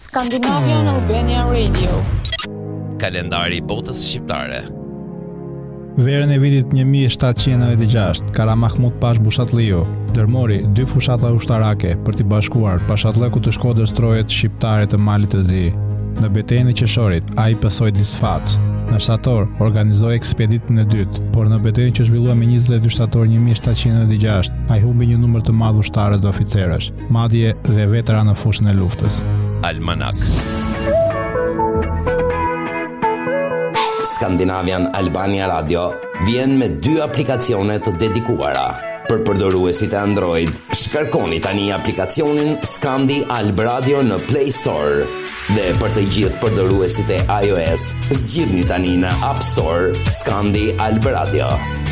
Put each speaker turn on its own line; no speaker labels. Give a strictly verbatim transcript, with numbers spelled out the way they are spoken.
Scandinavian Albania Radio.
Kalendari i botës shqiptare.
Verën e vitit një mijë e shtatëqind e nëntëdhjetë e gjashtë, Kara Mahmud Pash Bushatliu dërmori dy fushata ushtarake për t'i bashkuar pashatllëku të Shkodrës trojet shqiptare të Malit të Zi. Në betejën e Qeshorit, ai pësoi disfat. Në shtator organizoi ekspeditën e dytë, por në betejën që zhvillua me njëzet e dy shtator një mijë e shtatëqind e nëntëdhjetë e gjashtë, ai humbi një numër të madh ushtarë dhe oficerësh, madje dhe vetera në fushën e luftës.
Almanak.
Scandinavian Albania Radio vjen me dy aplikacione të dedikuara. Për përdoruesit e Android, shkarkoni tani aplikacionin Scandi Alb Radio në Play Store. Dhe për të gjithë përdoruesit e iOS, zgjidhni tani në App Store Scandi Alb Radio.